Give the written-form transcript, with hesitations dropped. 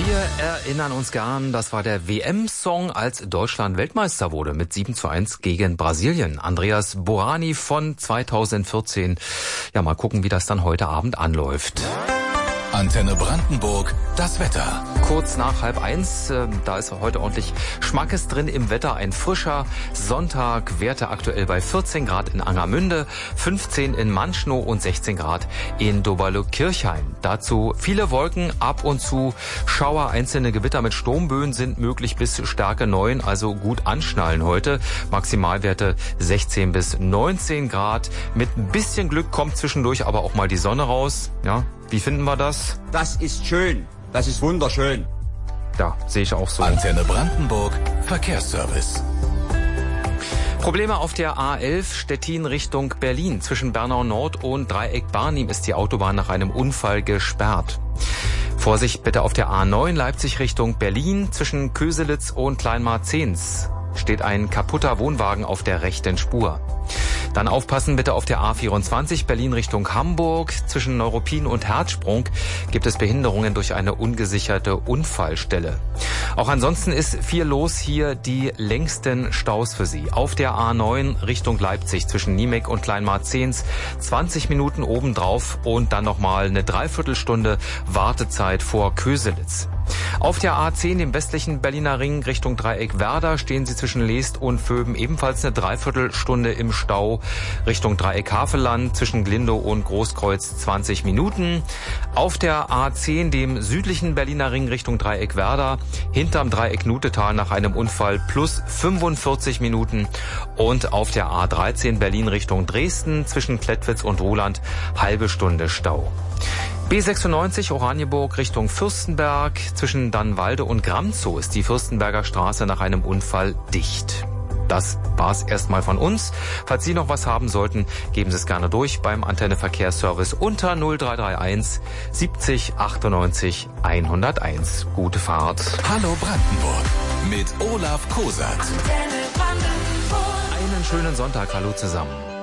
Wir erinnern uns gern, das war der WM-Song, als Deutschland Weltmeister wurde mit 7:1 gegen Brasilien. Andreas Boani von 2014. Ja, mal gucken, wie das dann heute Abend anläuft. Antenne Brandenburg, das Wetter. Kurz nach 12:30, da ist heute ordentlich Schmackes drin im Wetter. Ein frischer Sonntag, Werte aktuell bei 14 Grad in Angermünde, 15 in Manschnow und 16 Grad in Doberlo-Kirchheim. Dazu viele Wolken, ab und zu Schauer, einzelne Gewitter mit Sturmböen sind möglich bis Stärke 9, also gut anschnallen heute. Maximalwerte 16 bis 19 Grad. Mit ein bisschen Glück kommt zwischendurch aber auch mal die Sonne raus. Ja, wie finden wir das? Das ist schön. Das ist wunderschön. Ja, sehe ich auch so. Antenne Brandenburg, Verkehrsservice. Probleme auf der A11 Stettin Richtung Berlin. Zwischen Bernau Nord und Dreieck Barnim ist die Autobahn nach einem Unfall gesperrt. Vorsicht bitte auf der A9 Leipzig Richtung Berlin. Zwischen Köselitz und Kleinmarzens steht ein kaputter Wohnwagen auf der rechten Spur. Dann aufpassen bitte auf der A24 Berlin Richtung Hamburg. Zwischen Neuruppin und Herzsprung gibt es Behinderungen durch eine ungesicherte Unfallstelle. Auch ansonsten ist viel los hier, die längsten Staus für Sie. Auf der A9 Richtung Leipzig zwischen Niemek und Kleinmarzens 20 Minuten obendrauf und dann nochmal eine Dreiviertelstunde Wartezeit vor Köselitz. Auf der A10, dem westlichen Berliner Ring Richtung Dreieck Werder, stehen Sie zwischen Leest und Vöben ebenfalls eine Dreiviertelstunde im Stau. Richtung Dreieck Havelland zwischen Glindow und Großkreuz 20 Minuten. Auf der A10, dem südlichen Berliner Ring Richtung Dreieck Werder, hinterm Dreieck Nutetal nach einem Unfall plus 45 Minuten. Und auf der A13 Berlin Richtung Dresden zwischen Klettwitz und Ruhland halbe Stunde Stau. B96 Oranienburg Richtung Fürstenberg. Zwischen Dannwalde und Gramzow ist die Fürstenberger Straße nach einem Unfall dicht. Das war's erstmal von uns. Falls Sie noch was haben sollten, geben Sie es gerne durch beim Antenne Verkehrsservice unter 0331 70 98 101. Gute Fahrt. Hallo Brandenburg mit Olaf Kosat. Einen schönen Sonntag. Hallo zusammen.